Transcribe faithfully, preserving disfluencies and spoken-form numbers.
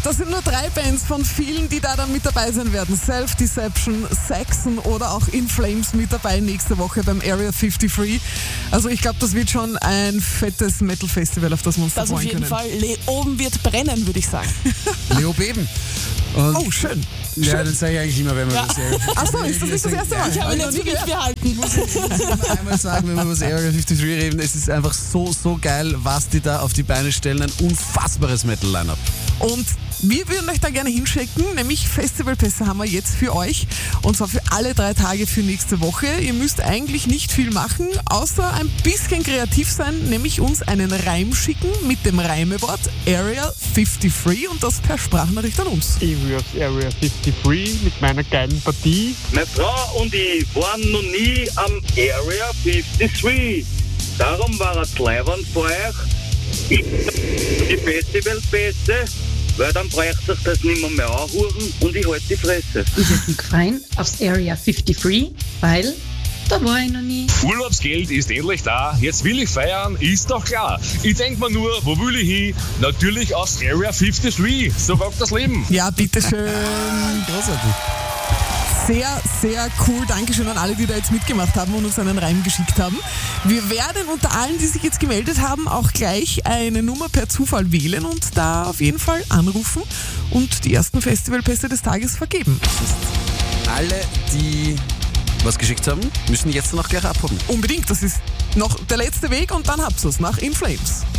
das sind nur drei Bands von vielen, die da dann mit dabei sein werden. Self-Deception, Saxon oder auch In Flames mit dabei nächste Woche beim Area fünfundfünfzig. Also ich glaube, das wird schon ein fettes Metal-Festival, auf das wir uns da Das freuen auf jeden können. Fall. Le- oben wird brennen, würde ich sagen. Leo Beben. Und Oh, schön. ja, das sage ich eigentlich immer, wenn wir Ja. was Area Achso, ist das nicht das erste Mal? Ich habe ihn Ja, jetzt nie wirklich gehört. behalten. muss ich, muss ich immer einmal sagen, wenn wir über das Area fünfundfünfzig reden, es ist einfach so, so geil, was die da auf die Beine stellen. Ein unfassbares Metal-Line-Up. Und wir würden euch da gerne hinschicken, nämlich Festivalpässe haben wir jetzt für euch und zwar für alle drei Tage für nächste Woche. Ihr müsst eigentlich nicht viel machen, außer ein bisschen kreativ sein, nämlich uns einen Reim schicken mit dem Reimewort Area fünfundfünfzig und das per Sprachnachricht an uns. Ich will aufs Area fünfundfünfzig mit meiner geilen Partie. Meine Frau und ich waren noch nie am Area fünfundfünfzig. Darum war es leibend für euch. Die Festivalpässe, weil dann bräuchte ich das nicht mehr, mehr anhuren und ich halte die Fresse. Ich würde mich freuen aufs Area fünfundfünfzig, weil da war ich noch nie. Urlaubsgeld ist endlich da. Jetzt will ich feiern, ist doch klar. Ich denk mir nur, wo will ich hin? Natürlich aufs Area fünfundfünfzig. So rockt das Leben. Ja, bitteschön. Großartig. Sehr, sehr cool. Dankeschön an alle, die da jetzt mitgemacht haben und uns einen Reim geschickt haben. Wir werden unter allen, die sich jetzt gemeldet haben, auch gleich eine Nummer per Zufall wählen und da auf jeden Fall anrufen und die ersten Festivalpässe des Tages vergeben. Alle, die was geschickt haben, müssen jetzt noch gleich abhaben. Unbedingt, das ist noch der letzte Weg und dann habt ihr es nach In Flames.